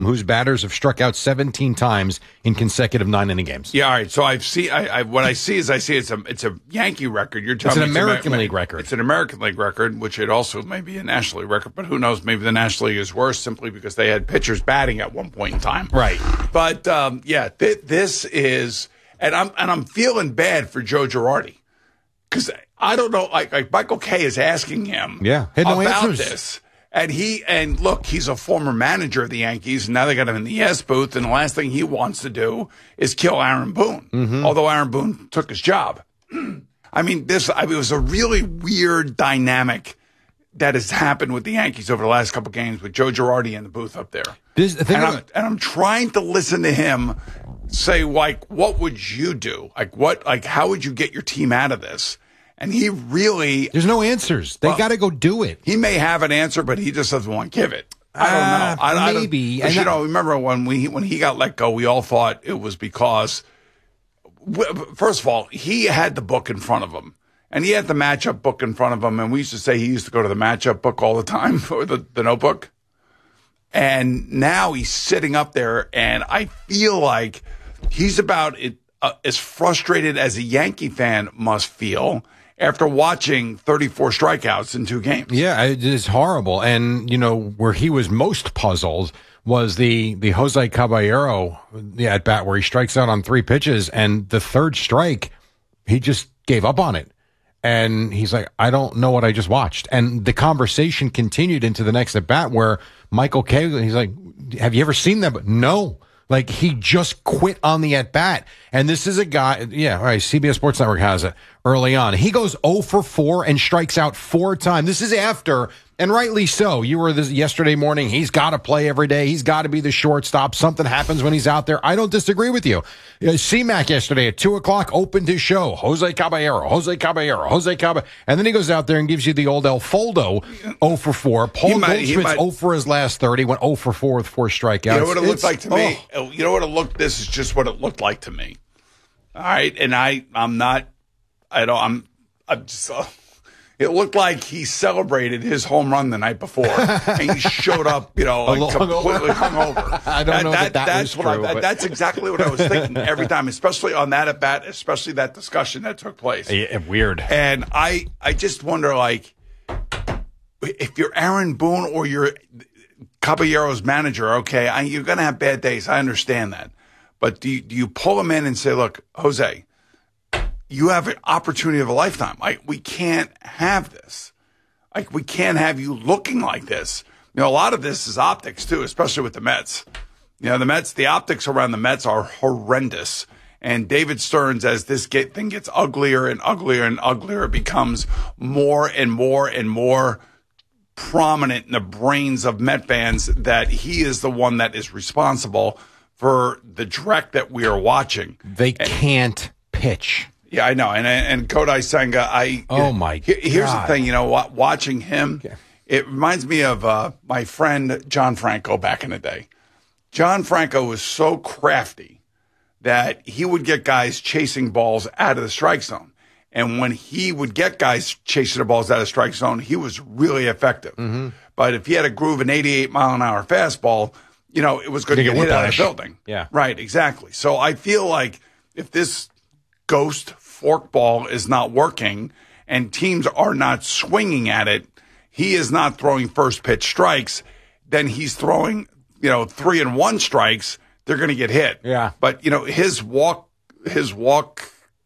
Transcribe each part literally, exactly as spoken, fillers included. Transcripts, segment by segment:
whose batters have struck out seventeen times in consecutive nine-inning games. Yeah, all right. So I've see, I, I what I see is I see it's a it's a Yankee record. You're telling it's an me American it's a, League record. It's an American League record, which it also may be a National League record, but who knows? Maybe the National League is worse simply because they had pitchers batting at one point in time. Right. But um, yeah, th- this is, and I'm and I'm feeling bad for Joe Girardi because I don't know. Like, like Michael Kay is asking him, yeah, had no about answers. this. And he, and look, he's a former manager of the Yankees, and now they got him in the yes booth, and the last thing he wants to do is kill Aaron Boone, mm-hmm. although Aaron Boone took his job. I mean, this, I mean, it was a really weird dynamic that has happened with the Yankees over the last couple games with Joe Girardi in the booth up there. This, the and, I'm, and I'm trying to listen to him say, like, what would you do? Like, what, like, how would you get your team out of this? And he really... There's no answers. They well, got to go do it. He may have an answer, but he just doesn't want to give it. I don't know. Uh, I, maybe. I don't, you know, remember when we when he got let go, we all thought it was because... First of all, he had the book in front of him. And he had the matchup book in front of him. And we used to say he used to go to the matchup book all the time, or the, the notebook. And now he's sitting up there, and I feel like he's about it, uh, as frustrated as a Yankee fan must feel after watching thirty-four strikeouts in two games. Yeah, it is horrible. And, you know, where he was most puzzled was the, the Jose Caballero yeah, at bat where he strikes out on three pitches, and the third strike, he just gave up on it. And he's like, I don't know what I just watched. And the conversation continued into the next at bat where Michael Kay, he's like, have you ever seen that? But no. Like, he just quit on the at-bat. And this is a guy, yeah, all right, C B S Sports Network has it early on. He goes oh for four and strikes out four times. This is after, and rightly so. You were this yesterday morning, he's got to play every day. He's got to be the shortstop. Something happens when he's out there. I don't disagree with you. Uh, C-Mac yesterday at two o'clock opened his show. Jose Caballero, Jose Caballero, Jose Caballero. And then he goes out there and gives you the old El Foldo oh for four. Paul might, Goldschmidt's might, oh for his last thirty, went oh for four with four strikeouts. You know what it it's, looked like to me? Oh. You know what it looked, this is just what it looked like to me. All right. And I, I'm not, I don't, I'm, I'm just, uh, it looked like he celebrated his home run the night before, and he showed up, you know, like completely hungover. I don't that, know that, that, that that's was what true, I, that, That's exactly what I was thinking every time, especially on that at bat, especially that discussion that took place. Yeah, weird. And I, I just wonder, like, if you're Aaron Boone or you're Caballero's manager, okay, I, you're going to have bad days. I understand that. But do you, do you pull him in and say, look, Jose, you have an opportunity of a lifetime. Like, we can't have this. Like, we can't have you looking like this. You know, a lot of this is optics, too, especially with the Mets. You know, the Mets, the optics around the Mets are horrendous. And David Stearns, as this get, thing gets uglier and uglier and uglier, becomes more and more and more prominent in the brains of Met fans that he is the one that is responsible for the dreck that we are watching. They and, can't pitch. Yeah, I know. And and Kodai Senga, I oh my he, here's God. the thing, you know, watching him, okay. It reminds me of uh, my friend John Franco back in the day. John Franco was so crafty that he would get guys chasing balls out of the strike zone. And when he would get guys chasing the balls out of the strike zone, he was really effective. Mm-hmm. But if he had a groove an eighty-eight mile an hour fastball, you know, it was going to get hit out of the building. Yeah. Right, exactly. So I feel like if this ghost forkball is not working and teams are not swinging at it, he is not throwing first pitch strikes, then he's throwing, you know, three and one strikes, they're going to get hit. Yeah. But, you know, his walk, his walk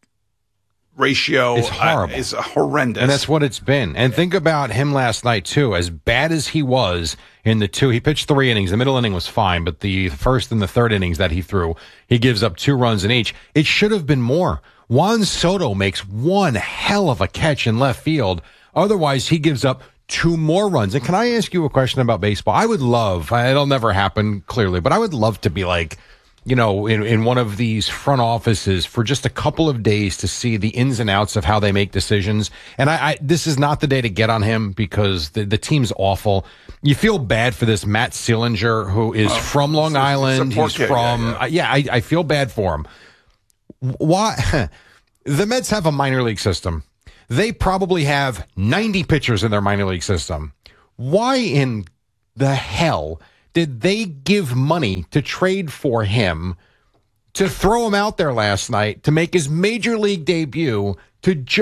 ratio is horrible. Uh, is horrendous. And that's what it's been. And think about him last night, too. As bad as he was in the two, he pitched three innings. The middle inning was fine, but the first and the third innings that he threw, he gives up two runs in each. It should have been more. Juan Soto makes one hell of a catch in left field. Otherwise, he gives up two more runs. And can I ask you a question about baseball? I would love, it'll never happen clearly, but I would love to be like, you know, in, in one of these front offices for just a couple of days to see the ins and outs of how they make decisions. And I, I this is not the day to get on him because the, the team's awful. You feel bad for this Matt Sillinger, who is oh, from Long Island. He's kid. from, yeah, yeah. yeah I, I feel bad for him. Why? The Mets have a minor league system. They probably have ninety pitchers in their minor league system. Why in the hell did they give money to trade for him to throw him out there last night to make his major league debut? To ju-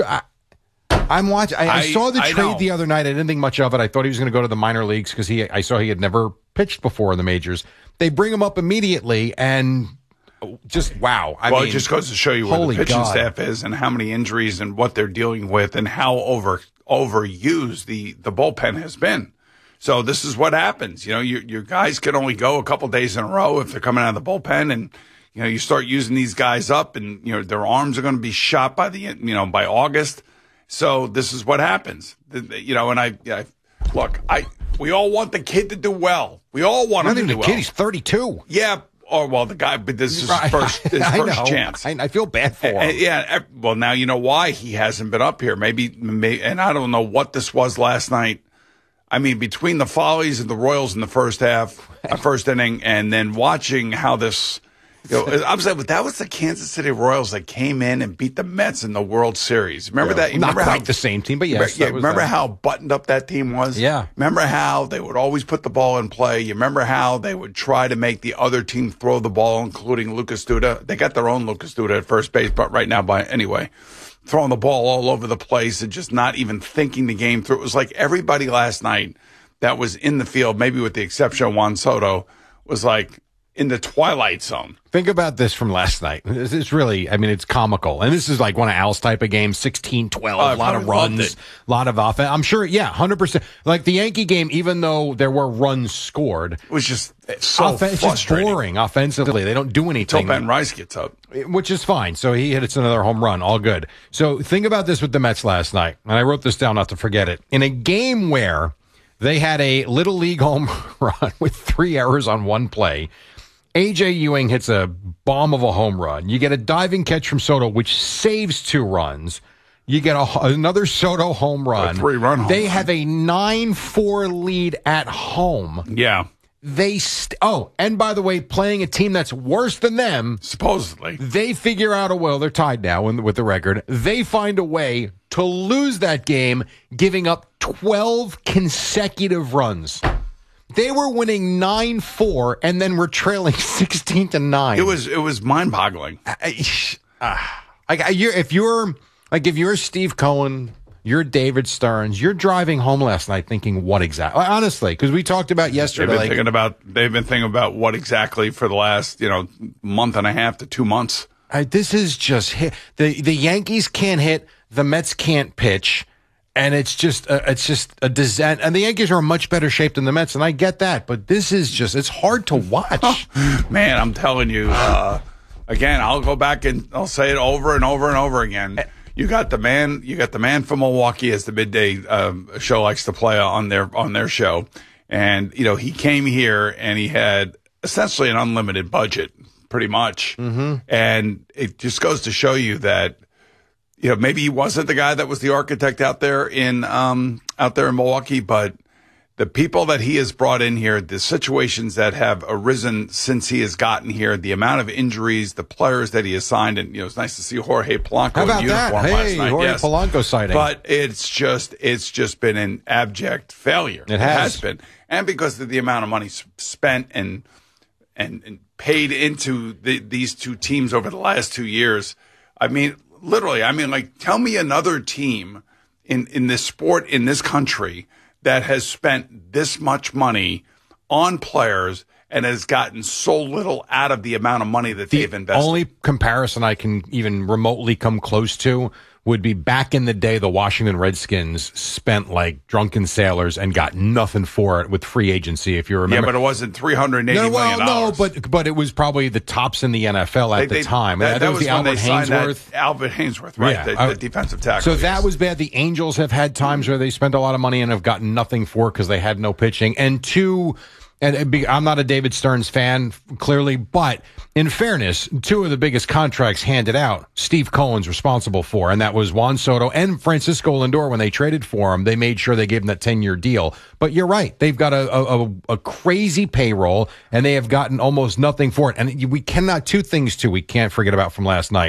I'm watching. I, I, I saw the I trade know. the other night. I didn't think much of it. I thought he was going to go to the minor leagues because he. I saw he had never pitched before in the majors. They bring him up immediately, and just wow. I well, mean, it just goes to show you where the holy pitching God. staff is and how many injuries and what they're dealing with and how over overused the, the bullpen has been. So this is what happens. You know, your your guys can only go a couple days in a row if they're coming out of the bullpen, and you know you start using these guys up, and you know their arms are going to be shot by the you know by August. So this is what happens. You know, and I, I look, I we all want the kid to do well. We all want him to I do think the well. kid, he's thirty-two. Yeah. Or well, the guy, but this is his Right. first his I first know. chance. I, I feel bad for him. And, yeah. Well, now you know why he hasn't been up here. Maybe, maybe, and I don't know what this was last night. I mean, between the Follies and the Royals in the first half, uh, first inning, and then watching how this, you know, I'm saying, but that was the Kansas City Royals that came in and beat the Mets in the World Series. Remember Yeah. that? You Not remember quite how, the same team, but yes. Remember, yeah, that was remember that. how buttoned up that team was? Yeah. Remember how they would always put the ball in play? You remember how they would try to make the other team throw the ball, including Lucas Duda? They got their own Lucas Duda at first base, but right now, by anyway, throwing the ball all over the place and just not even thinking the game through. It was like everybody last night that was in the field, maybe with the exception of Juan Soto, was like in the twilight zone. Think about this from last night. This is really, I mean, it's comical. And this is like one of Al's type of games, sixteen twelve, Oh, I a lot of probably loved runs, it. a lot of offense. I'm sure, yeah, one hundred percent. Like the Yankee game, even though there were runs scored, It was just so offen- it's just frustrating. boring offensively. They don't do Until anything. Ben Rice gets up. Which is fine. So he hits another home run. All good. So think about this with the Mets last night. And I wrote this down not to forget it. In a game where they had a little league home run with three errors on one play, A J Ewing hits a bomb of a home run. You get a diving catch from Soto, which saves two runs. You get a, another Soto home run. A three-run home They run. have a nine four lead at home. Yeah. They st- oh, and by the way, playing a team that's worse than them, Supposedly. they figure out a way. They're tied now in, with the record. They find a way to lose that game, giving up twelve consecutive runs. They were winning nine four, and then were trailing sixteen to nine. It was it was mind boggling. Like you're, if you're like if you're Steve Cohen, you're David Stearns, you're driving home last night thinking what exactly? Honestly, because we talked about They've yesterday. been Like, thinking about they've been thinking about what exactly for the last, you know, month and a half to two months. I, this is just hit. the the Yankees can't hit, the Mets can't pitch, and it's just a, it's just a disaster. And the Yankees are in much better shape than the Mets, and I get that, but this is just it's hard to watch. Man, I'm telling you, uh, again, I'll go back and I'll say it over and over and over again. You got the man, you got the man from Milwaukee, as the midday um, show likes to play on their on their show, and you know he came here and he had essentially an unlimited budget, pretty much, mm-hmm. and it just goes to show you that you know maybe he wasn't the guy that was the architect out there in um, out there in Milwaukee, but the people that he has brought in here, the situations that have arisen since he has gotten here, the amount of injuries, the players that he has signed, and you know, it's nice to see Jorge Polanco How about in that? uniform Hey, last night. Jorge yes. Polanco sighting. But it's just, it's just been an abject failure. It has. been, and because of the amount of money s- spent and and, and paid into the, these two teams over the last two years. I mean, literally, I mean, like, tell me another team in in this sport in this country that has spent this much money on players and has gotten so little out of the amount of money that The they've invested. only comparison I can even remotely come close to would be back in the day, the Washington Redskins spent like drunken sailors and got nothing for it with free agency, if you yeah, remember. but it wasn't three hundred eighty no, million well, dollars. no, but but it was probably the tops in the N F L at They- the they- time. That, that was, was the when Albert they signed Hainsworth. that Albert Hainsworth, right? Yeah, the, I- the defensive tackle. So that yes. was bad. The Angels have had times where they spent a lot of money and have gotten nothing for it because they had no pitching. And two, and it'd be, I'm not a David Stearns fan, clearly, but in fairness, two of the biggest contracts handed out, Steve Cohen's responsible for, and that was Juan Soto and Francisco Lindor. When they traded for him, they made sure they gave him that ten-year deal. But you're right. They've got a, a, a crazy payroll, and they have gotten almost nothing for it. And we cannot, two things, too, we can't forget about from last night.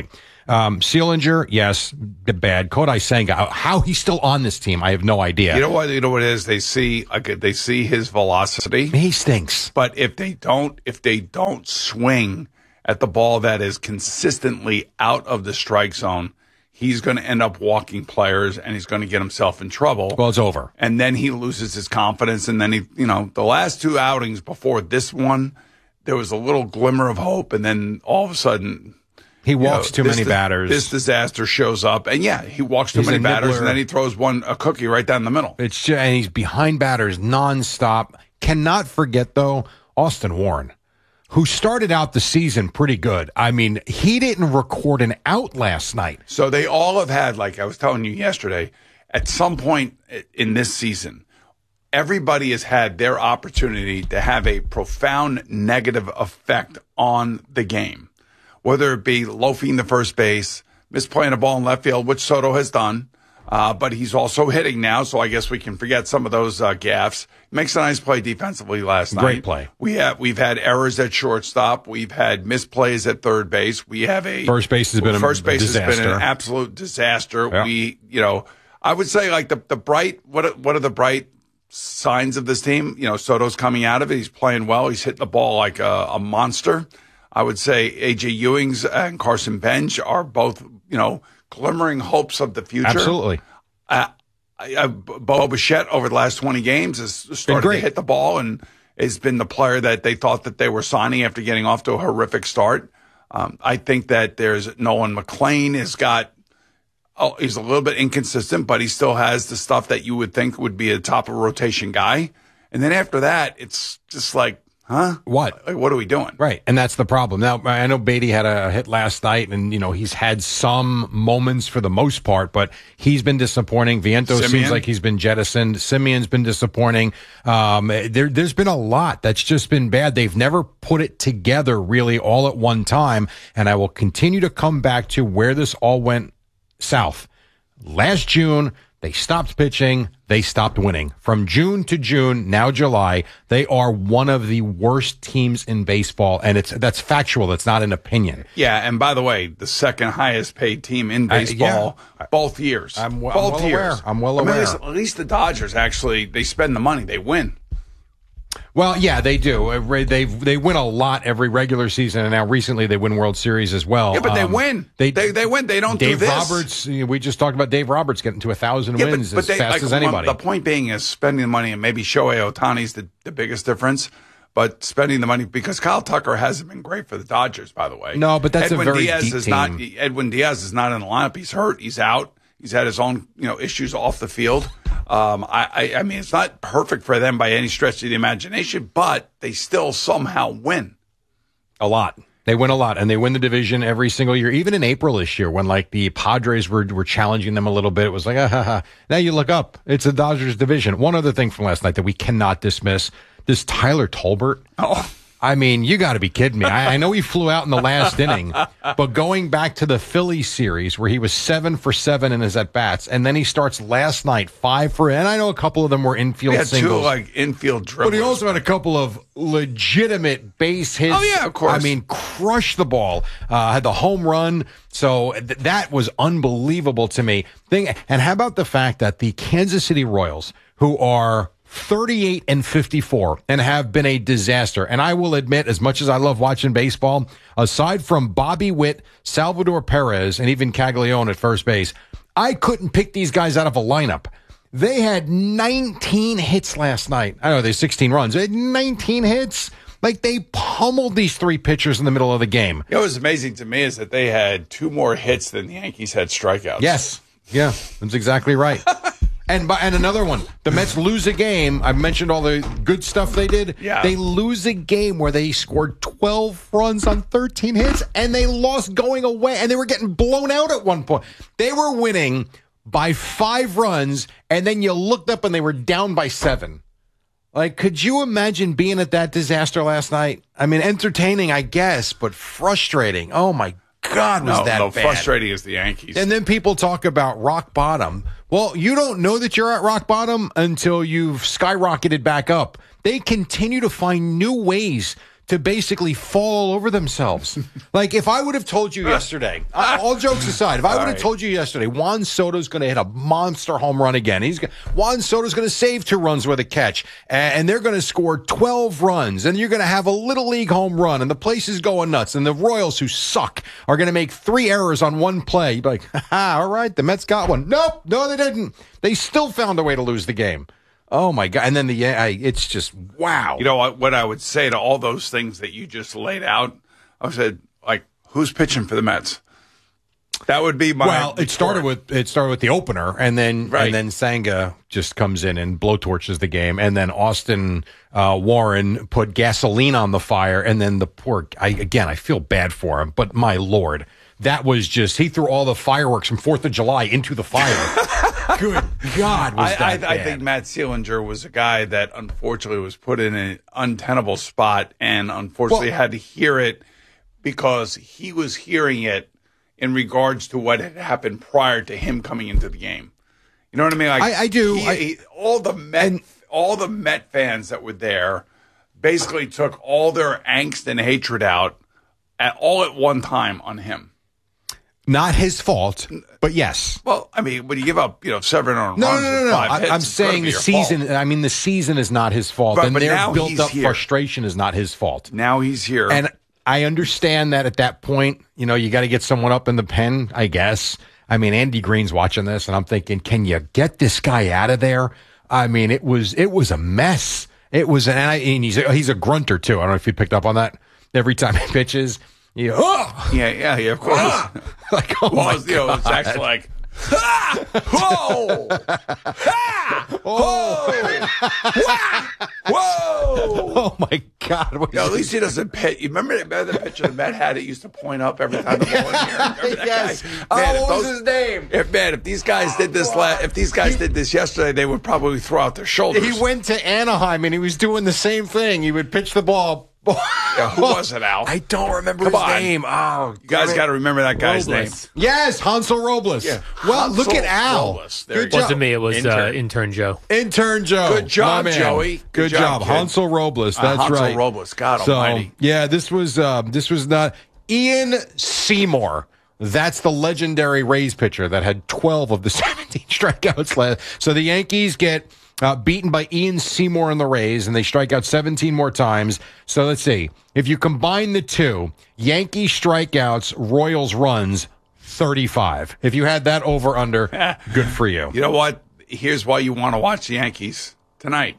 Um, Seelinger, yes, bad. Kodai Senga, how he's still on this team, I have no idea. You know what? You know what it is? They see like, they see his velocity. He stinks. But if they don't, if they don't swing at the ball that is consistently out of the strike zone, he's going to end up walking players and he's going to get himself in trouble. Well, it's over. And then he loses his confidence. And then he, you know, the last two outings before this one, there was a little glimmer of hope. And then all of a sudden, he walks you know, too many this, batters. This disaster shows up. And yeah, he walks too he's many batters nibbler. and then he throws one, a cookie right down the middle. It's just, and he's behind batters nonstop. Cannot forget, though, Austin Warren, who started out the season pretty good. I mean, he didn't record an out last night. So they all have had, like I was telling you yesterday, at some point in this season, everybody has had their opportunity to have a profound negative effect on the game, whether it be loafing the first base, misplaying a ball in left field, which Soto has done. Uh, but he's also hitting now, so I guess we can forget some of those uh, gaffes. Makes a nice play defensively last night. Great play. We have we've had errors at shortstop. We've had misplays at third base. We have a first base has been first a base disaster. has been an absolute disaster. Yeah. We, you know, I would say like the the bright. What are, what are the bright signs of this team? You know, Soto's coming out of it. He's playing well. He's hitting the ball like a, a monster. I would say A J Ewing's and Carson Bench are both, you know, glimmering hopes of the future. Absolutely. Uh, uh, Bo Bichette over the last twenty games has started to hit the ball and has been the player that they thought that they were signing after getting off to a horrific start. Um, I think that there's Nolan McLean has got, oh, he's a little bit inconsistent, but he still has the stuff that you would think would be a top of rotation guy. And then after that, it's just like, huh? What? Like, what are we doing? Right, and that's the problem. Now, I know Beatty had a hit last night, and, you know, he's had some moments for the most part, but he's been disappointing. Vientos Simeon? seems like he's been jettisoned. Simeon's been disappointing. Um, there, there's been a lot that's just been bad. They've never put it together really all at one time, and I will continue to come back to where this all went south. Last June, they stopped pitching. They stopped winning. From June to June, now July, they are one of the worst teams in baseball, and it's that's factual. That's not an opinion. Yeah, and by the way, the second highest paid team in baseball, uh, yeah. both years. I'm, w- both I'm well years. aware. I'm well I mean, aware. at, least, at least the Dodgers actually they spend the money, they win. Well, yeah, they do. They they win a lot every regular season, and now recently they win World Series as well. Yeah, but they Um, win. They, they they win. They don't Dave do this. Roberts. We just talked about Dave Roberts getting to a thousand yeah, wins but, but as they, fast like, as anybody. The point being is spending the money, and maybe Shohei Ohtani's the, the biggest difference. But spending the money because Kyle Tucker hasn't been great for the Dodgers, by the way. No, but that's Edwin a very Diaz deep is team. not. Edwin Diaz is not in the lineup. He's hurt. He's out. He's had his own, you know, issues off the field. Um, I, I, I mean, it's not perfect for them by any stretch of the imagination, but they still somehow win. A lot. They win a lot, and they win the division every single year. Even in April this year, when like the Padres were were challenging them a little bit, it was like, ah, ha, ha. Now you look up, it's the Dodgers division. One other thing from last night that we cannot dismiss: this Tyler Tolbert. Oh. I mean, you got to be kidding me. I, I know he flew out in the last inning, but going back to the Phillies series where he was seven for seven in his at-bats, and then he starts last night five for, and I know a couple of them were infield He had singles. two, like, infield dribblers. But he also had a couple of legitimate base hits. Oh, yeah, of course. I mean, crushed the ball. Uh, had the home run. So th- that was unbelievable to me. Thing, and how about the fact that the Kansas City Royals, who are thirty-eight and fifty-four and have been a disaster. And I will admit, as much as I love watching baseball, aside from Bobby Witt, Salvador Perez, and even Caglione at first base, I couldn't pick these guys out of a lineup. They had nineteen hits last night. I know they sixteen runs. They had nineteen hits. Like, they pummeled these three pitchers in the middle of the game. You know, what was amazing to me is that they had two more hits than the Yankees had strikeouts. Yes. Yeah, that's exactly right. And by, and another one, the Mets lose a game. I've mentioned all the good stuff they did. Yeah. They lose a game where they scored twelve runs on thirteen hits, and they lost going away, and they were getting blown out at one point. They were winning by five runs, and then you looked up and they were down by seven. Like, could you imagine being at that disaster last night? I mean, entertaining, I guess, but frustrating. Oh, my God, was no, that no, bad. frustrating as the Yankees. And then people talk about rock bottom. Well, you don't know that you're at rock bottom until you've skyrocketed back up. They continue to find new ways to basically fall all over themselves. Like, if I would have told you yesterday, uh, all jokes aside, if I would have right. told you yesterday, Juan Soto's going to hit a monster home run again. He's Juan Soto's going to save two runs with a catch, and they're going to score twelve runs, and you're going to have a little league home run, and the place is going nuts, and the Royals, who suck, are going to make three errors on one play. You'd be like, ha, all right, the Mets got one. Nope, no, they didn't. They still found a way to lose the game. Oh, my God. And then the, I, it's just, wow. You know what, what I would say to all those things that you just laid out? I said, like, who's pitching for the Mets? That would be my. Well, it started with it started with the opener, and then Right. and then Sanga just comes in and blowtorches the game, and then Austin uh, Warren put gasoline on the fire, and then the poor. I again, I feel bad for him, but my lord, that was just he threw all the fireworks from Fourth of July into the fire. Good God, was I, that I, bad. I think Matt Seelinger was a guy that unfortunately was put in an untenable spot, and unfortunately Well- had to hear it because he was hearing it in regards to what had happened prior to him coming into the game. You know what I mean? Like I- I do. he- I- he- all the Met, And- all the Met fans that were there, basically took all their angst and hatred out at all at one time on him. Not his fault, but yes. Well, I mean, when you give up, you know, seven on No, runs no, no, with no. five I, hits, I'm it's gotta saying be the your season. fault. I mean, the season is not his fault, But- and but their now he's built-up here. frustration is not his fault. Now he's here. And I understand that at that point, you know, you got to get someone up in the pen, I guess. I mean, Andy Green's watching this, and I'm thinking, can you get this guy out of there? I mean, it was it was a mess. It was, and, I, and he's a, he's a grunter too. I don't know if you picked up on that. Every time he pitches, you oh, yeah, yeah, yeah, of course. like oh Well, my it's, you know, it's God. actually like, ha! Whoa! Ha! Whoa! Wah! Whoa! Oh my God! What You know, is at least he doesn't pit. You remember, remember the picture the Met had? It used to point up every time the ball in here. Remember that Yes. guy? Oh, Man, if what was those- his name? If man, if these guys did this, la- if these guys did this yesterday, they would probably throw out their shoulders. He went to Anaheim and he was doing the same thing. He would pitch the ball. Yeah, who was it, Al? I don't remember Come his on. name. Oh, You guys got to remember that guy's Robles. name. yes, Hansel Robles. Yeah, Well, look Hansel at Al. Robles. There Good you go. Wasn't me. It was Intern. uh, intern Joe. Intern Joe. Good job, My man. Joey. Good, Good job, job, kid. Hansel Robles. Uh, That's Hansel right. Robles. God so, almighty. yeah, this was uh, this was not Ian Seymour. That's the legendary Rays pitcher that had twelve of the seventeen strikeouts last. So the Yankees get uh, beaten by Ian Seymour and the Rays, and they strike out seventeen more times. So let's see. If you combine the two, Yankee strikeouts, Royals runs, thirty-five. If you had that over under, good for you. You know what? Here's why you want to watch the Yankees tonight.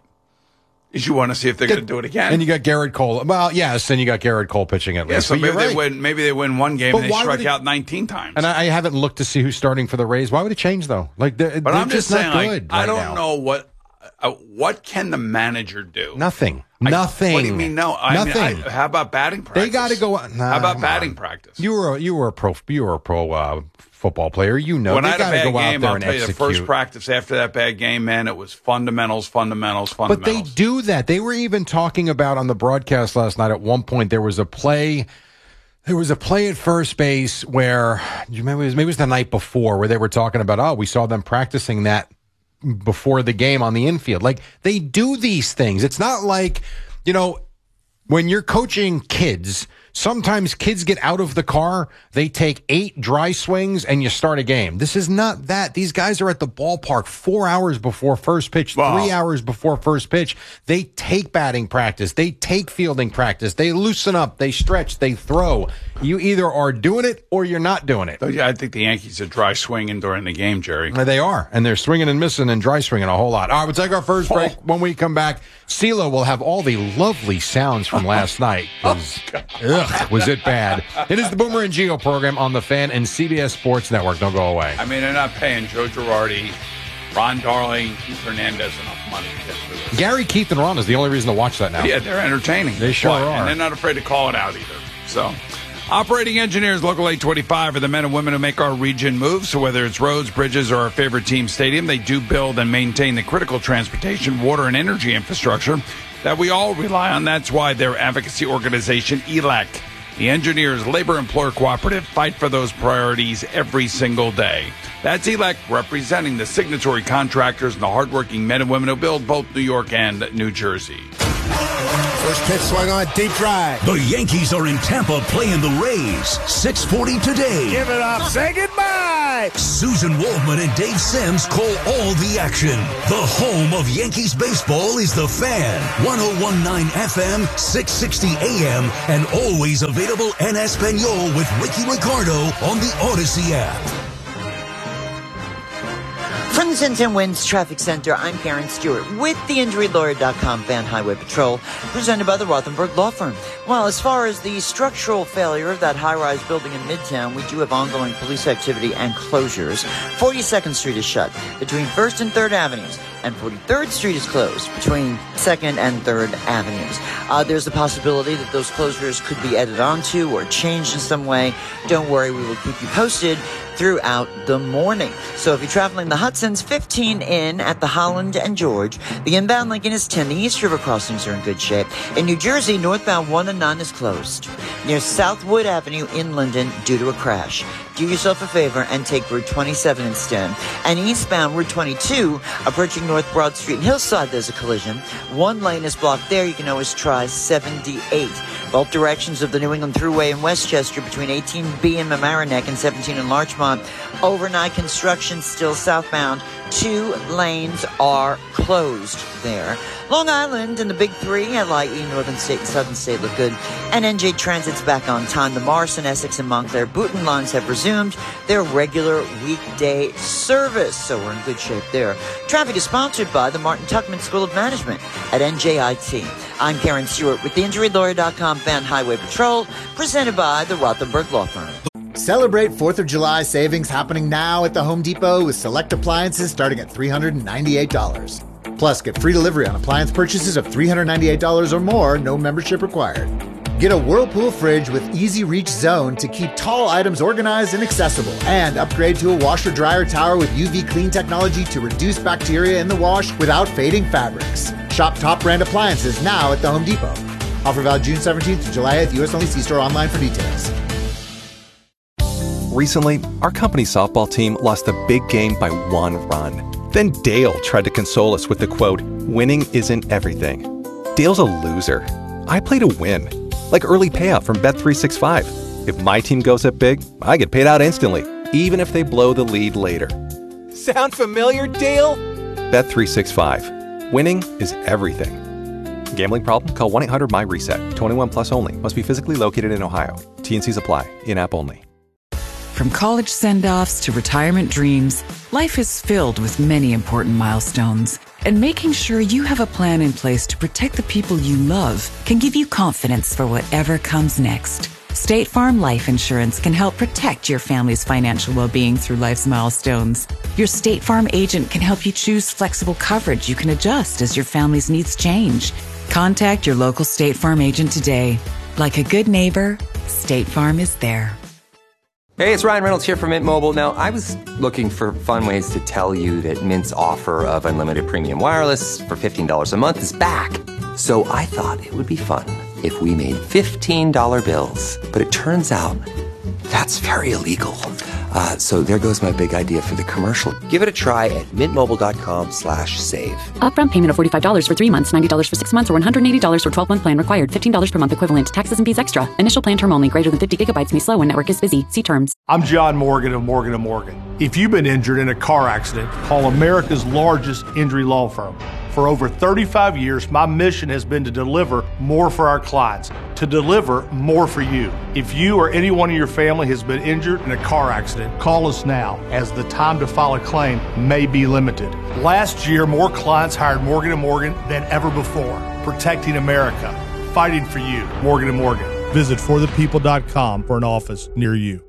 Is you want to see if they're going to do it again. And you got Garrett Cole. Well, yes, and you got Garrett Cole pitching at yeah, least. so But maybe you're they right. win. Maybe they win one game But and they why would strike it- out nineteen times. And I, I haven't looked to see who's starting for the Rays. Why would it change though? Like they're, but they're I'm just just saying, not like, good. I right don't now. know what uh, what can the manager do. Nothing. I- Nothing. What do you mean? No, I Nothing. Mean, I, how about batting practice? They got to go. Nah, how about come batting on. practice? You were a, you were a pro you were a pro uh, football player. You know when they I had a got to bad go out game, there I'll and tell you, execute. the first practice after that bad game, man, it was fundamentals, fundamentals, But they fundamentals. do that. They were even talking about on the broadcast last night. At one point, there was a play. There was a play at first base where you remember it was, maybe it was the night before where they were talking about. Oh, we saw them practicing that before the game on the infield. Like they do these things. It's not like you know when you're coaching kids. Sometimes kids get out of the car, they take eight dry swings, and you start a game. This is not that. These guys are at the ballpark four hours before first pitch, Wow. three hours before first pitch. They take batting practice. They take fielding practice. They loosen up. They stretch. They throw. You either are doing it or you're not doing it. So, yeah, I think the Yankees are dry swinging during the game, Jerry. They are, and they're swinging and missing and dry swinging a whole lot. All right, we'll take our first break. When we come back, CeeLo will have all the lovely sounds from last night. 'Cause, ugh, was it bad? It is the Boomer and Geo program on the Fan and C B S Sports Network. Don't go away. I mean, they're not paying Joe Girardi, Ron Darling, Keith Hernandez enough money to get through this. Gary, Keith, and Ron is the only reason to watch that now. Yeah, they're entertaining. They sure But- are. And they're not afraid to call it out either. So, operating engineers, Local eight twenty-five, are the men and women who make our region move. So whether it's roads, bridges, or our favorite team stadium, they do build and maintain the critical transportation, water, and energy infrastructure that we all rely on. That's why their advocacy organization, E L A C, the Engineers Labor Employer Cooperative, fight for those priorities every single day. That's E L A C representing the signatory contractors and the hardworking men and women who build both New York and New Jersey. First pitch swung on, deep drive. The Yankees are in Tampa playing the Rays. six forty today. Give it up. Say goodbye. Susan Waldman and Dave Sims call all the action. The home of Yankees baseball is The Fan. one oh one point nine F M, six sixty A M, and always available en Espanol with Ricky Ricardo on the Odyssey app. From the ten ten Winds Traffic Center, I'm Karen Stewart with the Injury Lawyer dot com Fan Highway Patrol, presented by the Rothenberg Law Firm. Well, as far as the structural failure of that high-rise building in Midtown, we do have ongoing police activity and closures. forty-second Street is shut between first and third Avenues, and forty-third Street is closed between second and third Avenues. Uh, there's the possibility that those closures could be added onto or changed in some way. Don't worry, we will keep you posted throughout the morning. So if you're traveling the Hudson's, fifteen in at the Holland and George. The inbound Lincoln is ten. The East River crossings are in good shape. In New Jersey, northbound one and nine is closed near Southwood Avenue in Linden due to a crash. Do yourself a favor and take Route twenty-seven instead. And eastbound Route twenty-two, approaching North Broad Street and Hillside, there's a collision. One lane is blocked there. You can always try seventy-eight. Both directions of the New England Thruway in Westchester between eighteen B and Mamaroneck and seventeen in Larchmont. Overnight construction still southbound. Two lanes are closed there. Long Island and the Big Three, L I E, Northern State and Southern State look good. And N J Transit's back on time. The Morrison, Essex, and Montclair Booten lines have resumed their regular weekday service. So we're in good shape there. Traffic is sponsored by the Martin Tuckman School of Management at N J I T. I'm Karen Stewart with the Injury Lawyer dot com Fan Highway Patrol, presented by the Rothenberg Law Firm. Celebrate fourth of July savings happening now at the Home Depot with select appliances starting at three hundred ninety-eight dollars. Plus, get free delivery on appliance purchases of three hundred ninety-eight dollars or more, no membership required. Get a Whirlpool fridge with Easy Reach Zone to keep tall items organized and accessible. And upgrade to a washer-dryer tower with U V clean technology to reduce bacteria in the wash without fading fabrics. Shop top brand appliances now at the Home Depot. Offer valid June seventeenth to July eighth, U S only. See store online for details. Recently, our company's softball team lost a big game by one run. Then Dale tried to console us with the quote, "Winning isn't everything." Dale's a loser. I play to win. Like early payout from Bet three sixty-five. If my team goes up big, I get paid out instantly, even if they blow the lead later. Sound familiar, Dale? Bet three sixty-five. Winning is everything. Gambling problem? Call one eight hundred M Y reset. twenty-one plus only. Must be physically located in Ohio. T N Cs apply. In-app only. From college send-offs to retirement dreams, life is filled with many important milestones. And making sure you have a plan in place to protect the people you love can give you confidence for whatever comes next. State Farm Life Insurance can help protect your family's financial well-being through life's milestones. Your State Farm agent can help you choose flexible coverage you can adjust as your family's needs change. Contact your local State Farm agent today. Like a good neighbor, State Farm is there. Hey, it's Ryan Reynolds here from Mint Mobile. Now, I was looking for fun ways to tell you that Mint's offer of unlimited premium wireless for fifteen dollars a month is back. So I thought it would be fun if we made fifteen dollar bills. But it turns out that's very illegal. Uh, so there goes my big idea for the commercial. Give it a try at mintmobile.com slash save. Upfront payment of forty-five dollars for three months, ninety dollars for six months, or one hundred eighty dollars for twelve-month plan required. fifteen dollars per month equivalent. Taxes and fees extra. Initial plan term only. Greater than fifty gigabytes may slow when network is busy. See terms. I'm John Morgan of Morgan and Morgan. If you've been injured in a car accident, call America's largest injury law firm. For over thirty-five years, my mission has been to deliver more for our clients, to deliver more for you. If you or anyone in your family has been injured in a car accident, call us now, as the time to file a claim may be limited. Last year, more clients hired Morgan and Morgan than ever before, protecting America, fighting for you. Morgan and Morgan. Visit for the people dot com for an office near you.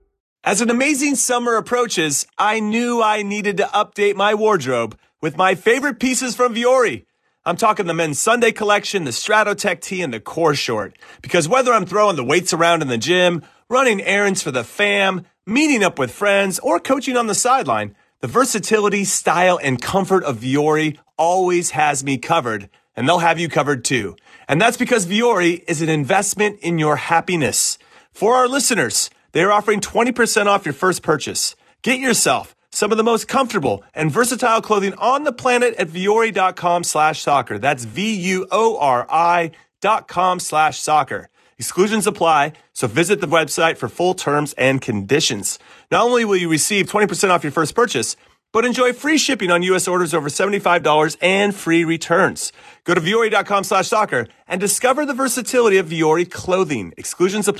As an amazing summer approaches, I knew I needed to update my wardrobe with my favorite pieces from Vuori. I'm talking the men's Sunday collection, the Stratotech tee, and the Core short. Because whether I'm throwing the weights around in the gym, running errands for the fam, meeting up with friends, or coaching on the sideline, the versatility, style, and comfort of Vuori always has me covered, and they'll have you covered too. And that's because Vuori is an investment in your happiness. For our listeners, they are offering twenty percent off your first purchase. Get yourself some of the most comfortable and versatile clothing on the planet at Vuori.com slash soccer. That's V U O R I Vuori.com slash soccer. Exclusions apply, so visit the website for full terms and conditions. Not only will you receive twenty percent off your first purchase, but enjoy free shipping on U S orders over seventy-five dollars and free returns. Go to Vuori.com slash soccer and discover the versatility of Vuori clothing. Exclusions apply.